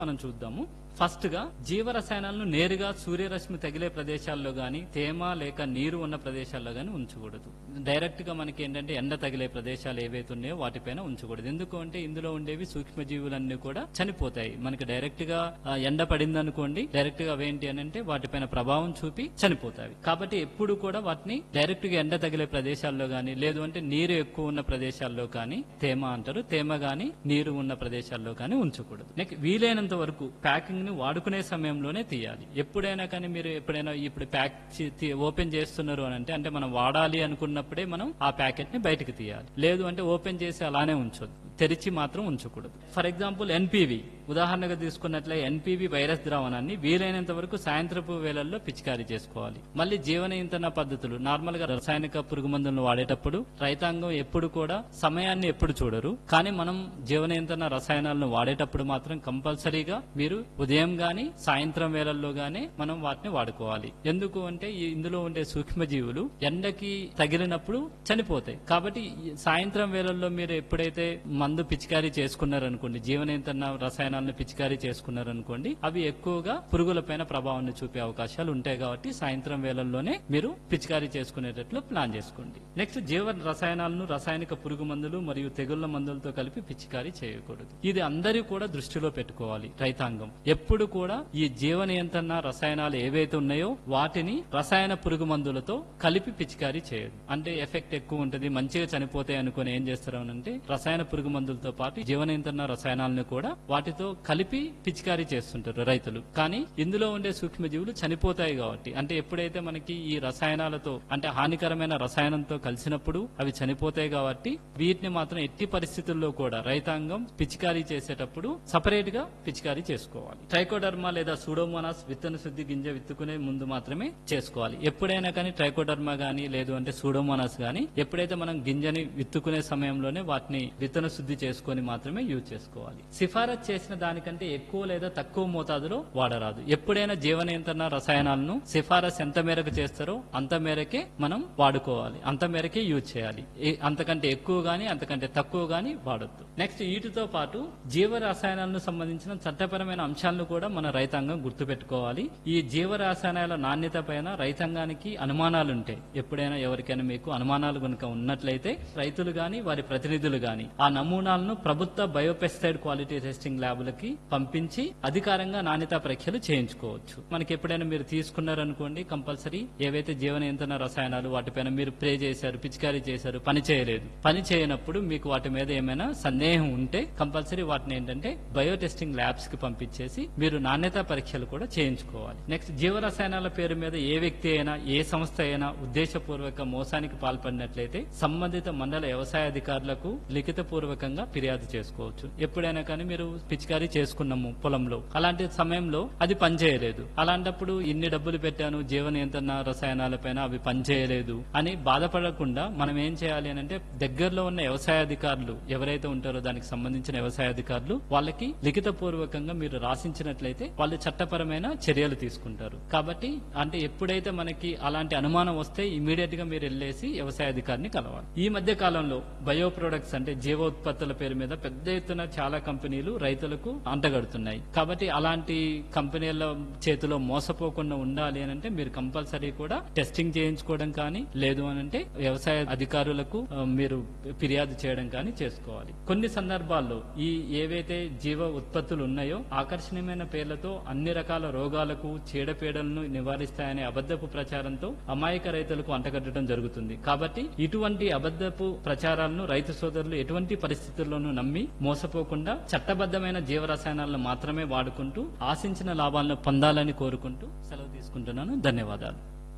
మనం చూద్దాము. ఫస్ట్ గా జీవరసాయనాలను నేరుగా సూర్యరశ్మి తగిలే ప్రదేశాల్లో గాని, తేమ లేక నీరు ఉన్న ప్రదేశాల్లో గాని ఉంచకూడదు. డైరెక్ట్ గా మనకి ఏంటంటే ఎండ తగిలే ప్రదేశాలు ఏవైతే ఉన్నాయో వాటిపైన ఉంచకూడదు. ఎందుకు అంటే ఇందులో ఉండేవి సూక్ష్మజీవులన్నీ కూడా చనిపోతాయి. మనకి డైరెక్ట్ గా ఎండ పడింది అనుకోండి, డైరెక్ట్ గా అవేంటి అని అంటే వాటిపైన ప్రభావం చూపి చనిపోతాయి. కాబట్టి ఎప్పుడు కూడా వాటిని డైరెక్ట్ గా ఎండ తగిలే ప్రదేశాల్లో గాని, లేదు అంటే నీరు ఎక్కువ ఉన్న ప్రదేశాల్లో కానీ, తేమ అంటారు, తేమ గాని నీరు ఉన్న ప్రదేశాల్లో కానీ ఉంచకూడదు. నెక్స్ట్ వీలైనంత వరకు ప్యాకింగ్ ని వాడుకునే సమయంలోనే తీయాలి. ఎప్పుడైనా కానీ మీరు ఎప్పుడైనా ఇప్పుడు ప్యాక్ ఓపెన్ చేస్తున్నారు అని అంటే మనం వాడాలి అనుకున్నప్పుడే మనం ఆ ప్యాకెట్ ని బయటకు తీయాలి. లేదు అంటే ఓపెన్ చేసి అలానే ఉంచొద్దు, తెరిచి మాత్రం ఉంచకూడదు. ఫర్ ఎగ్జాంపుల్ ఎన్పివి ఉదాహరణగా తీసుకున్నట్లే ఎన్పివి వైరస్ ద్రావణాన్ని వీలైనంత వరకు సాయంత్రపు వేళల్లో పిచికారీ చేసుకోవాలి. మళ్ళీ జీవ నియంత్రణ పద్ధతులు నార్మల్ గా రసాయనిక పురుగు మందులను వాడేటప్పుడు రైతాంగం ఎప్పుడు కూడా సమయాన్ని ఎప్పుడు చూడరు. కానీ మనం జీవ నియంత్రణ రసాయనాలను వాడేటప్పుడు మాత్రం కంపల్సరీగా మీరు ఉదయం గాని సాయంత్రం వేళల్లో గానీ మనం వాటిని వాడుకోవాలి. ఎందుకు అంటే ఇందులో ఉండే సూక్ష్మజీవులు ఎండకి తగిలినప్పుడు చనిపోతాయి. కాబట్టి సాయంత్రం వేళల్లో మీరు ఎప్పుడైతే మందు పిచికారీ చేసుకున్నారనుకోండి, జీవ నియంత్రణ రసాయనాలను పిచికారీ చేసుకున్నారనుకోండి, అవి ఎక్కువగా పురుగులపైన ప్రభావాన్ని చూపే అవకాశాలు ఉంటాయి. కాబట్టి సాయంత్రం వేళల్లోనే మీరు పిచికారీ చేసుకునేటట్లు ప్లాన్ చేసుకోండి. నెక్స్ట్ జీవ రసాయనాలను రసాయనిక పురుగు మందులు మరియు తెగుళ్ల మందులతో కలిపి పిచికారీ చేయకూడదు. ఇది అందరూ కూడా దృష్టిలో పెట్టుకోవాలి. రైతాంగం ఎప్పుడు కూడా ఈ జీవ నియంత్రణ రసాయనాలు ఏవైతే ఉన్నాయో వాటిని రసాయన పురుగు మందులతో కలిపి పిచికారీ చేయదు. అంటే ఎఫెక్ట్ ఎక్కువ ఉంటుంది, మంచిగా చనిపోతాయి అనుకుని ఏం చేస్తారు అంటే రసాయన పురుగు మందులతో పాటు జీవ నియంత్రణ రసాయనాలను కూడా వాటితో కలిపి పిచికారీ చేస్తుంటారు రైతులు. కానీ ఇందులో ఉండే సూక్ష్మజీవులు చనిపోతాయి కాబట్టి, అంటే ఎప్పుడైతే మనకి ఈ రసాయనాలతో అంటే హానికరమైన రసాయనంతో కలిసినప్పుడు అవి చనిపోతాయి కాబట్టి వీటిని మాత్రం ఎట్టి పరిస్థితుల్లో కూడా రైతాంగం పిచికారీ చేసేటప్పుడు సపరేట్ గా పిచికారీ చేసుకోవాలి. ట్రైకోడర్మా లేదా సూడోమోనాస్ విత్తన శుద్ధి గింజ విత్తుకునే ముందు మాత్రమే చేసుకోవాలి. ఎప్పుడైనా కానీ ట్రైకోడర్మా గానీ లేదు అంటే సూడోమోనాస్ గానీ ఎప్పుడైతే మనం గింజని విత్తుకునే సమయంలోనే వాటిని విత్తన శుద్ధి చేసుకొని మాత్రమే యూజ్ చేసుకోవాలి. సిఫారసు చేసిన దానికంటే ఎక్కువ లేదా తక్కువ మోతాదులో వాడరాదు. ఎప్పుడైనా జీవ నియంత్రణ రసాయనాలను సిఫారసు ఎంత మేరకు చేస్తారో అంత మేరకే మనం వాడుకోవాలి, అంత మేరకే యూజ్ చేయాలి. అంతకంటే ఎక్కువ గానీ అంతకంటే తక్కువ గానీ వాడొద్దు. నెక్స్ట్ వీటితో పాటు జీవ రసాయనాలను సంబంధించిన చట్టపరమైన అంశాలను కూడా మన రైతాంగం గుర్తుపెట్టుకోవాలి. ఈ జీవ రసాయనాల నాణ్యత పైన రైతాంగానికి అనుమానాలుంటాయి. ఎప్పుడైనా ఎవరికైనా మీకు అనుమానాలు కనుక ఉన్నట్లయితే రైతులు గాని వారి ప్రతినిధులు గాని ఆ నమూనాలను ప్రభుత్వ బయోపెస్టిసైడ్ క్వాలిటీ టెస్టింగ్ ల్యాబ్లకి పంపించి అధికారంగా నాణ్యతా పరీక్షలు చేయించుకోవచ్చు. మనకి ఎప్పుడైనా మీరు తీసుకున్నారనుకోండి, కంపల్సరీ ఏవైతే జీవ నియంత్రణ రసాయనాలు వాటిపైన మీరు స్ప్రే చేశారు, పిచికారీ చేశారు, పని చేయలేదు, పని చేయనప్పుడు మీకు వాటి మీద ఏమైనా సందేహం ఉంటే కంపల్సరీ వాటిని ఏంటంటే బయో టెస్టింగ్ ల్యాబ్స్ కి పంపించేసి మీరు నాణ్యతా పరీక్షలు కూడా చేయించుకోవాలి. నెక్స్ట్ జీవ రసాయనాల పేరు మీద ఏ వ్యక్తి అయినా ఏ సంస్థ అయినా ఉద్దేశపూర్వక మోసానికి పాల్పడినట్లయితే సంబంధిత మండల వ్యవసాయ అధికారులకు లిఖిత పూర్వకంగా ఫిర్యాదు చేసుకోవచ్చు. ఎప్పుడైనా కానీ మీరు పిచికారీ చేసుకున్నాము పొలంలో, అలాంటి సమయంలో అది పనిచేయలేదు, అలాంటప్పుడు ఇన్ని డబ్బులు పెట్టాను జీవ నియంత్రణ రసాయనాల పైన అవి పనిచేయలేదు అని బాధపడకుండా మనం ఏం చేయాలి అని అంటే దగ్గరలో ఉన్న వ్యవసాయ అధికారులు ఎవరైతే ఉంటారో దానికి సంబంధించిన వ్యవసాయ అధికారులు వాళ్ళకి లిఖిత పూర్వకంగా మీరు రాసించినట్లయితే వాళ్ళు చట్టపరమైన చర్యలు తీసుకుంటారు. కాబట్టి అంటే ఎప్పుడైతే మనకి అలాంటి అనుమానం వస్తే ఇమీడియట్ గా మీరు వెళ్ళేసి వ్యవసాయ అధికారిని కలవాలి. ఈ మధ్య కాలంలో బయో ప్రొడక్ట్స్ అంటే జీవ ఉత్పత్తుల పేరు మీద పెద్ద ఎత్తున చాలా కంపెనీలు రైతులకు అంటగడుతున్నాయి. కాబట్టి అలాంటి కంపెనీల చేతిలో మోసపోకుండా ఉండాలి అని అంటే మీరు కంపల్సరీ కూడా టెస్టింగ్ చేయించుకోవడం కానీ లేదు అని అంటే వ్యవసాయ అధికారులకు మీరు ఫిర్యాదు చేయడం కానీ చేసుకోవాలి. కొన్ని సందర్భాల్లో ఈ ఏవైతే జీవ ఉత్పత్తులు ఉన్నాయో ఆకర్షణీయమైన పేర్లతో అన్ని రకాల రోగాలకు చీడపీడలను నివారిస్తాయనే అబద్ధపు ప్రచారంతో అమాయక రైతులకు అంటగట్టడం జరుగుతుంది. కాబట్టి ఇటువంటి అబద్ధపు ప్రచారాలను రైతు సోదరులు ఎటువంటి పరిస్థితుల్లోనూ నమ్మి మోసపోకుండా చట్టబద్ధమైన జీవ రసాయనాలను మాత్రమే వాడుకుంటూ ఆశించిన లాభాలను పొందాలని కోరుకుంటూ సెలవు తీసుకుంటున్నాను. ధన్యవాదాలు.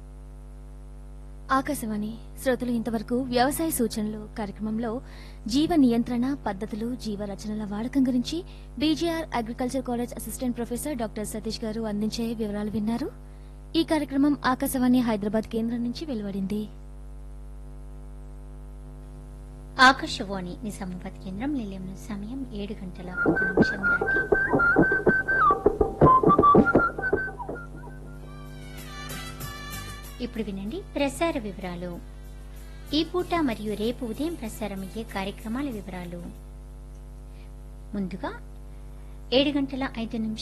ఆకాశవాణి శ్రోతలు ఇంతవరకు వ్యవసాయ సూచనలు కార్యక్రమంలో జీవ నియంత్రణ పద్ధతులు జీవ రచనల వాడకం గురించి BGR agriculture college assistant professor doctor Satish గారు అందించే వివరాలు విన్నారు. ఈ కార్యక్రమం ఆకాశవాణి హైదరాబాద్ కేంద్రం నుంచి వెలువడింది. ఆకాశవాణి నిజామాబాద్ కేంద్రం నిలయం సమయం 7:01 దాటి ఇప్పుడు వినండి ప్రసార వివరాలు. ఈ పూట మరియు రేపు ఉదయం ప్రసారమయ్యే కార్యక్రమాల వివరాలు. ముందుగా 7 గంటల 5 నిమిషాలు